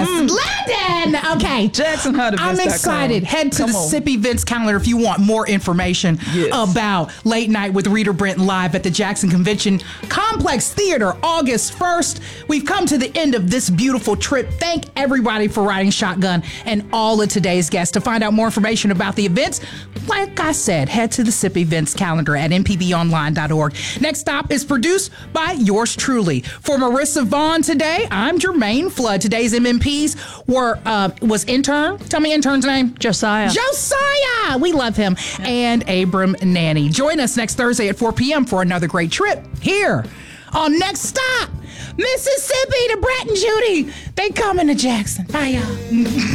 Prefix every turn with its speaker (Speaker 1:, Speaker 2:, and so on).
Speaker 1: Landon! Okay.
Speaker 2: JacksonHunterEvents.com.
Speaker 1: I'm excited. Head to
Speaker 2: Come
Speaker 1: the
Speaker 2: on.
Speaker 1: SIP Events calendar if you want more information about Late Night with Rita Brent live at the Jackson Convention Complex Theater, August 1st. We've come to the end of this beautiful trip. Thank everybody for riding shotgun and all of today's guests. To find out more information about the events, like I said, head to the SIP Events calendar at mpbonline.org. Next stop is produced by yours truly. For Marissa Vaughn today, I'm Jermaine Flood. Today's MMPs was intern. Tell me intern's name.
Speaker 3: Josiah.
Speaker 1: We love him. And Abram Nanny. Join us next Thursday at 4 p.m. for another great trip here on Next Stop, Mississippi, to Brett and Judy. They coming to Jackson. Bye, y'all.